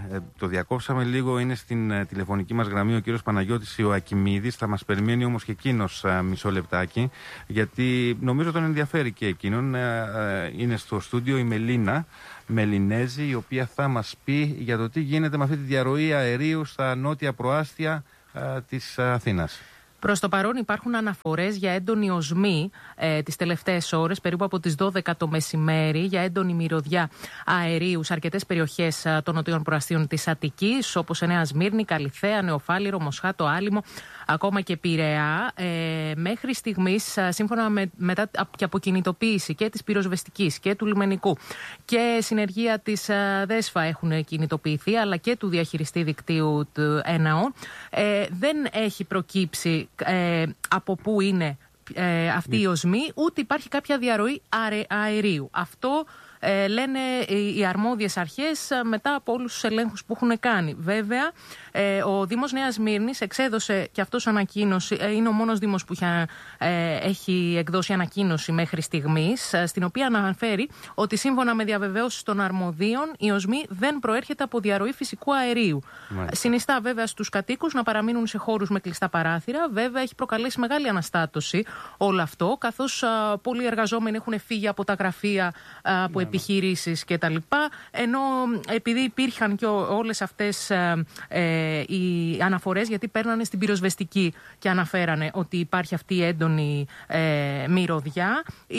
το διακόψαμε λίγο, είναι στην τηλεφωνική μας γραμμή ο κύριος Παναγιώτης Ιωακημίδης. Θα μας περιμένει όμως και εκείνος μισό λεπτάκι, γιατί νομίζω τον ενδιαφέρει και εκείνον. Είναι στο στούντιο η Μελίνα Μελινέζη, η οποία θα μας πει για το τι γίνεται με αυτή τη διαρροή αερίου στα νότια προάστια της Αθήνας. Προς το παρόν υπάρχουν αναφορές για έντονη οσμή τις τελευταίες ώρες, περίπου από τις 12 το μεσημέρι, για έντονη μυρωδιά αερίου σε αρκετές περιοχές των νοτιών προαστίων της Αττικής, όπως Νέα Σμύρνη, Καλιθέα, Νεοφάλιρο, Μοσχάτο, Άλυμο, ακόμα και Πειραιά. Μέχρι στιγμής, σύμφωνα μετά και από κινητοποίηση και της πυροσβεστικής και του λιμενικού και συνεργεία της ΔΕΣΦΑ έχουν κινητοποιηθεί, αλλά και του διαχειριστή δικτύου του ΕΝΑΟ, δεν έχει προκύψει από πού είναι αυτή η οσμή, ούτε υπάρχει κάποια διαρροή αερίου. Αυτό λένε οι αρμόδιες αρχές μετά από όλους τους ελέγχους που έχουν κάνει. Βέβαια, ο Δήμος Νέας Σμύρνης εξέδωσε και αυτός ανακοίνωση, είναι ο μόνος Δήμος που έχει εκδώσει ανακοίνωση μέχρι στιγμής, στην οποία αναφέρει ότι σύμφωνα με διαβεβαίωσεις των αρμοδίων η οσμή δεν προέρχεται από διαρροή φυσικού αερίου. Συνιστά βέβαια στους κατοίκους να παραμείνουν σε χώρους με κλειστά παράθυρα. Βέβαια, έχει προκαλέσει μεγάλη αναστάτωση όλο αυτό, καθώς πολλοί εργαζόμενοι έχουν φύγει από τα γραφεία, από επιχειρήσεις κτλ. Ενώ επειδή υπήρχαν και όλες αυτές οι αναφορές, γιατί παίρνανε στην πυροσβεστική και αναφέρανε ότι υπάρχει αυτή η έντονη μυρωδιά,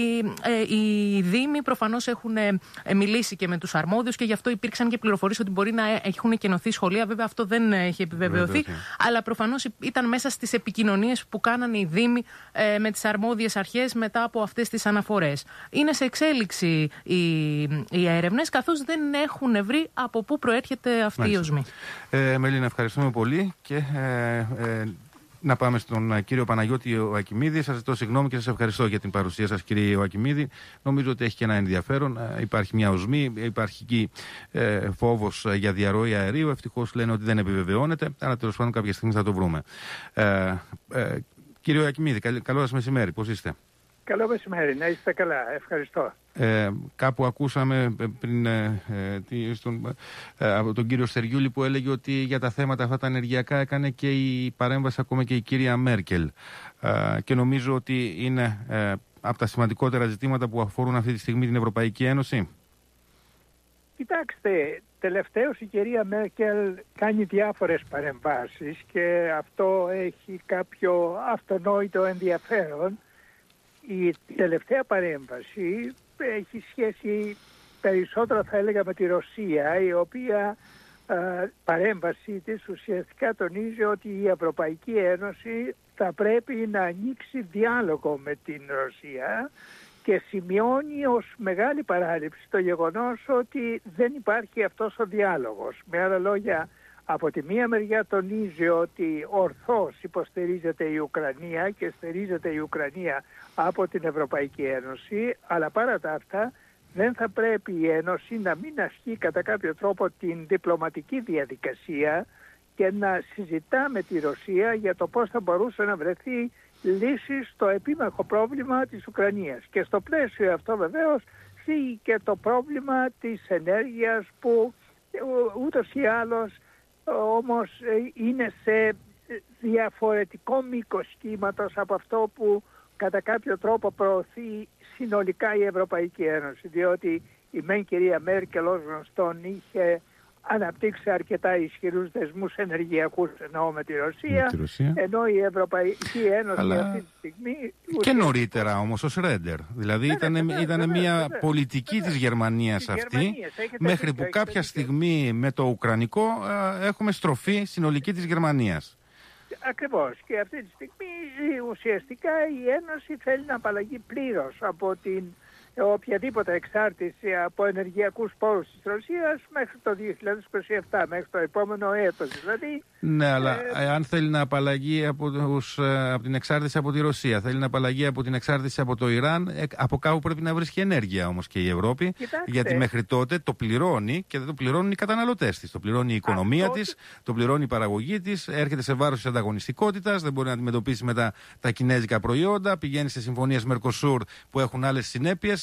οι Δήμοι προφανώς έχουν μιλήσει και με τους αρμόδιους και γι' αυτό υπήρξαν και πληροφορίες ότι μπορεί να έχουν κενωθεί σχολεία. Βέβαια αυτό δεν έχει επιβεβαιωθεί, αλλά προφανώς ήταν μέσα στις επικοινωνίες που κάνανε οι Δήμοι με τις αρμόδιες αρχές μετά από αυτές τις αναφορές. Είναι σε εξέλιξη οι έρευνες, καθώς δεν έχουν βρει από πού προέρχεται αυτή η οσμή. Μελίνα, ευχαριστούμε πολύ και να πάμε στον κύριο Παναγιώτη Ιωακημίδη. Σας ζητώ συγγνώμη και σας ευχαριστώ για την παρουσία σας, κύριε Ιωακημίδη. Νομίζω ότι έχει και ένα ενδιαφέρον. Υπάρχει μια οσμή, υπάρχει εκεί φόβος για διαρροή αερίου. Ευτυχώς λένε ότι δεν επιβεβαιώνεται, αλλά τέλος πάντων κάποια στιγμή θα το βρούμε. Κύριε Ιωακημίδη, καλό σας μεσημέρι. Πώς είστε? Καλό μεσημέρι, να είστε καλά. Ευχαριστώ. Κάπου ακούσαμε πριν από τον κύριο Στεργιούλη που έλεγε ότι για τα θέματα αυτά τα ενεργειακά έκανε και η παρέμβαση ακόμα και η κυρία Μέρκελ. Και νομίζω ότι είναι από τα σημαντικότερα ζητήματα που αφορούν αυτή τη στιγμή την Ευρωπαϊκή Ένωση. Κοιτάξτε, τελευταίως η κυρία Μέρκελ κάνει διάφορες παρεμβάσεις και αυτό έχει κάποιο αυτονόητο ενδιαφέρον. Η τελευταία παρέμβαση έχει σχέση περισσότερο, θα έλεγα, με τη Ρωσία, η οποία παρέμβαση της ουσιαστικά τονίζει ότι η Ευρωπαϊκή Ένωση θα πρέπει να ανοίξει διάλογο με την Ρωσία και σημειώνει ως μεγάλη παράληψη το γεγονός ότι δεν υπάρχει αυτός ο διάλογος. Με άλλα λόγια, από τη μία μεριά τονίζει ότι ορθώς υποστηρίζεται η Ουκρανία και στηρίζεται η Ουκρανία από την Ευρωπαϊκή Ένωση, αλλά παρά τα αυτά δεν θα πρέπει η Ένωση να μην ασκεί κατά κάποιο τρόπο την διπλωματική διαδικασία και να συζητά με τη Ρωσία για το πώς θα μπορούσε να βρεθεί λύση στο επίμαχο πρόβλημα της Ουκρανίας. Και στο πλαίσιο αυτό βεβαίως φύγει και το πρόβλημα της ενέργειας που ούτως ή άλλως όμως είναι σε διαφορετικό μήκος κύματος από αυτό που κατά κάποιο τρόπο προωθεί συνολικά η Ευρωπαϊκή Ένωση, διότι η μεν κυρία Μέρκελ ως γνωστόν είχε αναπτύξει αρκετά ισχυρούς δεσμούς ενεργειακούς εννοώ με τη Ρωσία, ενώ η Ευρωπαϊκή Ένωση αυτή τη στιγμή... Και νωρίτερα όμως ο Σρέντερ, δηλαδή ήταν μια πολιτική της Γερμανίας αυτή, μέχρι που κάποια στιγμή με το Ουκρανικό έχουμε στροφή συνολική της Γερμανίας. Ακριβώς. Και αυτή τη στιγμή ουσιαστικά η Ένωση θέλει να απαλλαγεί πλήρως από την οποιαδήποτε εξάρτηση από ενεργειακούς πόρους της Ρωσίας μέχρι το 2027, μέχρι το επόμενο έτος δηλαδή. Ναι, αλλά αν θέλει να απαλλαγεί από την εξάρτηση από τη Ρωσία, θέλει να απαλλαγεί από την εξάρτηση από το Ιράν, από κάπου πρέπει να βρίσκει ενέργεια όμως και η Ευρώπη. Κοιτάξτε, γιατί μέχρι τότε το πληρώνει και δεν το πληρώνουν οι καταναλωτές της. Το πληρώνει η οικονομία της, το πληρώνει η παραγωγή της, έρχεται σε βάρος της ανταγωνιστικότητας, δεν μπορεί να αντιμετωπίσει μετά τα κινέζικα προϊόντα, πηγαίνει σε συμφωνίες Mercosur που έχουν άλλες συνέπειες.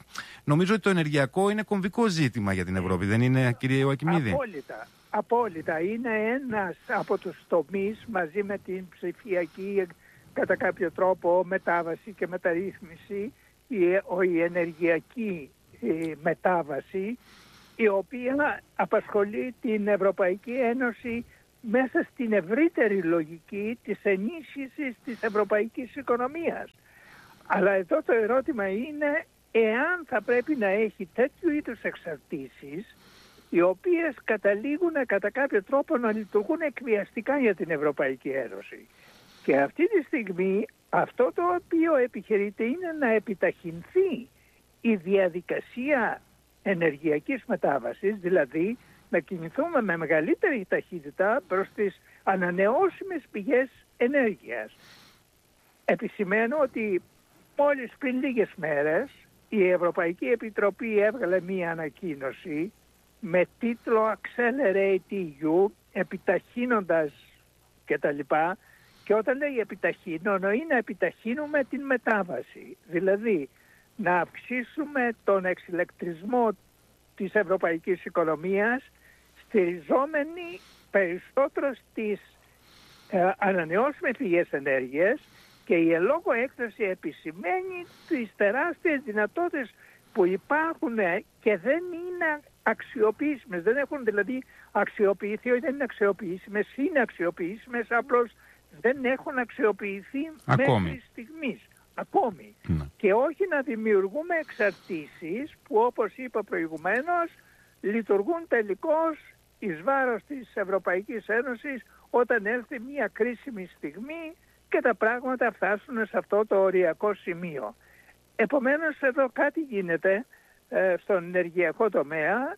νομίζω ότι το ενεργειακό είναι κομβικό ζήτημα για την Ευρώπη, δεν είναι, κύριε Ιωακημίδη? Απόλυτα. Είναι ένας από τους τομείς, μαζί με την ψηφιακή κατά κάποιο τρόπο μετάβαση και μεταρρύθμιση, η ενεργειακή μετάβαση, η οποία απασχολεί την Ευρωπαϊκή Ένωση μέσα στην ευρύτερη λογική της ενίσχυσης της ευρωπαϊκής οικονομίας. Αλλά εδώ το ερώτημα είναι εάν θα πρέπει να έχει τέτοιου είδους εξαρτήσεις, οι οποίες καταλήγουν κατά κάποιο τρόπο να λειτουργούν εκβιαστικά για την Ευρωπαϊκή Ένωση. Και αυτή τη στιγμή αυτό το οποίο επιχειρείται είναι να επιταχυνθεί η διαδικασία ενεργειακής μετάβασης, δηλαδή να κινηθούμε με μεγαλύτερη ταχύτητα προς τις ανανεώσιμες πηγές ενέργειας. Επισημαίνω ότι μόλις πριν λίγες μέρες η Ευρωπαϊκή Επιτροπή έβγαλε μία ανακοίνωση με τίτλο Accelerate EU, επιταχύνοντας κτλ. Και όταν λέει επιταχύνω, εννοεί να επιταχύνουμε την μετάβαση. Δηλαδή να αυξήσουμε τον εξηλεκτρισμό της ευρωπαϊκής οικονομίας, στηριζόμενοι περισσότερο στις ανανεώσιμες πηγές ενέργειας, και η ελόγω έκθεση επισημαίνει τις τεράστιες δυνατότητες που υπάρχουν και δεν είναι αξιοποιήσιμες. Δεν έχουν δηλαδή αξιοποιηθεί, όχι δεν είναι αξιοποιήσιμες, είναι αξιοποιήσιμες, απλώς δεν έχουν αξιοποιηθεί μέχρι στιγμής. Ακόμη. Και όχι να δημιουργούμε εξαρτήσεις που, όπως είπα προηγουμένως, λειτουργούν τελικώς εις βάρος της Ευρωπαϊκής Ένωσης όταν έρθει μια κρίσιμη στιγμή και τα πράγματα φτάσουν σε αυτό το οριακό σημείο. Επομένως εδώ κάτι γίνεται στον ενεργειακό τομέα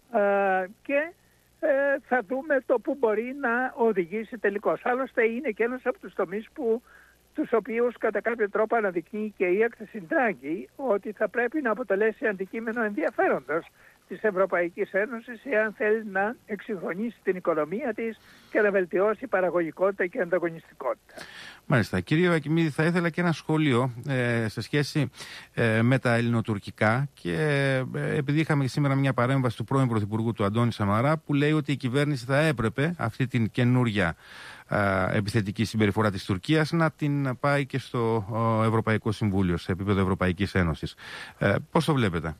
και θα δούμε το που μπορεί να οδηγήσει τελικώς. Άλλωστε είναι και ένας από τους τομείς τους οποίους κατά κάποιο τρόπο αναδεικνύει και η έκθεση Ντράγκη, ότι θα πρέπει να αποτελέσει αντικείμενο ενδιαφέροντος της Ευρωπαϊκής Ένωσης εάν θέλει να εξυγχρονίσει την οικονομία της και να βελτιώσει παραγωγικότητα και ανταγωνιστικότητα. Μάλιστα. Κύριε Ιωακημίδη, θα ήθελα και ένα σχόλιο σε σχέση με τα ελληνοτουρκικά, και επειδή είχαμε σήμερα μια παρέμβαση του πρώην Πρωθυπουργού του Αντώνη Σαμαρά, που λέει ότι η κυβέρνηση θα έπρεπε αυτή την καινούρια επιθετική συμπεριφορά της Τουρκίας να την πάει και στο Ευρωπαϊκό Συμβούλιο σε επίπεδο Ευρωπαϊκής Ένωσης. Πώς το βλέπετε?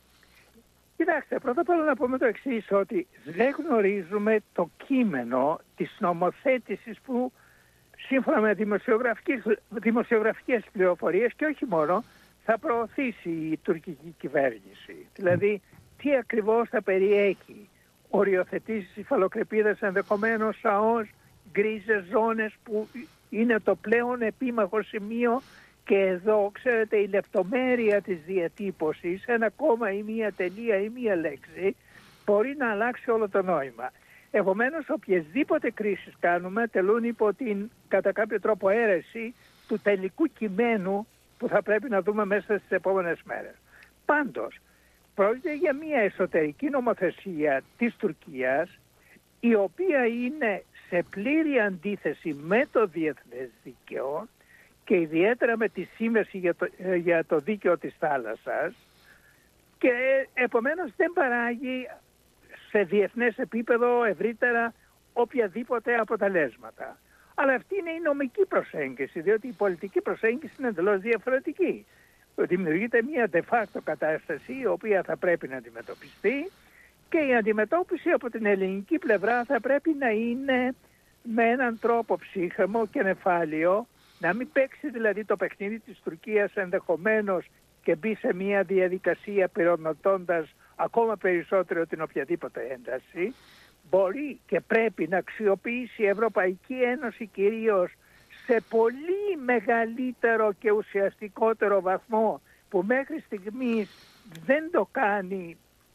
Κοιτάξτε, πρώτα απ' όλα να πούμε το εξής, ότι δεν γνωρίζουμε το κείμενο της νομοθέτησης που σύμφωνα με δημοσιογραφικές πληροφορίες και όχι μόνο θα προωθήσει η τουρκική κυβέρνηση. Δηλαδή, τι ακριβώς θα περιέχει? Οριοθετήσεις υφαλοκρηπίδας ενδεχομένως ΑΟΣ, γκρίζες ζώνες που είναι το πλέον επίμαχο σημείο, και εδώ ξέρετε η λεπτομέρεια της διατύπωσης, ένα κόμμα ή μία τελεία ή μία λέξη μπορεί να αλλάξει όλο το νόημα. Επομένως, οποιασδήποτε κρίσεις κάνουμε τελούν υπό την κατά κάποιο τρόπο αίρεση του τελικού κειμένου που θα πρέπει να δούμε μέσα στις επόμενες μέρες. Πάντως, πρόκειται για μια εσωτερική νομοθεσία της Τουρκίας, η οποία είναι σε πλήρη αντίθεση με το διεθνές δίκαιο και ιδιαίτερα με τη Σύμβαση για το Δίκαιο της Θάλασσας, και επομένως δεν παράγει σε διεθνές επίπεδο ευρύτερα οποιαδήποτε αποτελέσματα. Αλλά αυτή είναι η νομική προσέγγιση, διότι η πολιτική προσέγγιση είναι εντελώς διαφορετική. Δημιουργείται μια de facto κατάσταση η οποία θα πρέπει να αντιμετωπιστεί, και η αντιμετώπιση από την ελληνική πλευρά θα πρέπει να είναι με έναν τρόπο ψύχρεμο και νεφάλαιο, να μην παίξει δηλαδή το παιχνίδι της Τουρκίας ενδεχομένως και μπει σε μια διαδικασία πυροδοτώντας ακόμα περισσότερο την οποιαδήποτε ένταση. Μπορεί και πρέπει να αξιοποιήσει η Ευρωπαϊκή Ένωση κυρίως σε πολύ μεγαλύτερο και ουσιαστικότερο βαθμό που μέχρι στιγμής δεν το κάνει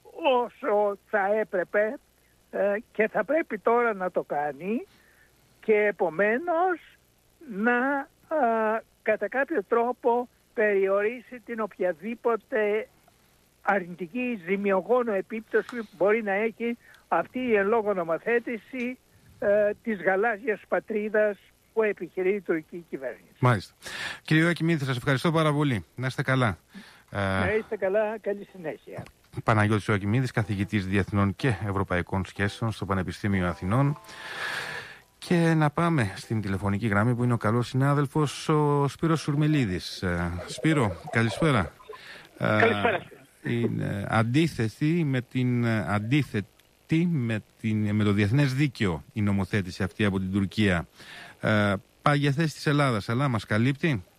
όσο θα έπρεπε και θα πρέπει τώρα να το κάνει, και επομένως να κατά κάποιο τρόπο περιορίσει την οποιαδήποτε αρνητική ζημιογόνο επίπτωση που μπορεί να έχει αυτή η εν λόγω νομοθέτηση της γαλάζιας πατρίδας που επιχειρεί η τουρκική κυβέρνηση. Μάλιστα. Κύριε Ιωακημίδη, σας ευχαριστώ πάρα πολύ. Να είστε καλά. Να είστε καλά, καλή συνέχεια. Παναγιώτης Ιωακημίδης, καθηγητής διεθνών και ευρωπαϊκών σχέσεων στο Πανεπιστήμιο Αθηνών. Και να πάμε στην τηλεφωνική γραμμή που είναι ο καλός συνάδελφος ο Σπύρος Σουρμελίδης. Σπύρο, καλησπέρα. Καλησπέρα. Είναι αντίθετη με το διεθνές δίκαιο η νομοθέτηση αυτή από την Τουρκία. Πάει για θέση της Ελλάδας, αλλά μας καλύπτει?